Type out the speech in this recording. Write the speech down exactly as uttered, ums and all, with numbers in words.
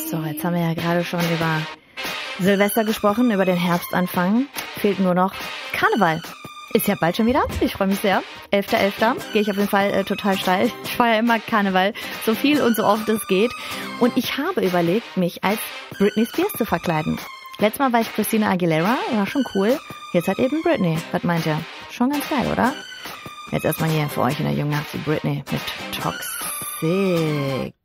So, jetzt haben wir ja gerade schon über Silvester gesprochen, über den Herbstanfang. Fehlt nur noch Karneval. Ist ja bald schon wieder. Ich freue mich sehr. elfter elfter gehe ich auf jeden Fall äh, total steil. Ich feiere immer Karneval, so viel und so oft es geht. Und ich habe überlegt, mich als Britney Spears zu verkleiden. Letztes Mal war ich Christina Aguilera, war schon cool. Jetzt halt eben Britney. Was meint ihr? Schon ganz geil, oder? Jetzt erstmal hier für euch in der Jungen Nacht die Britney mit Toxic.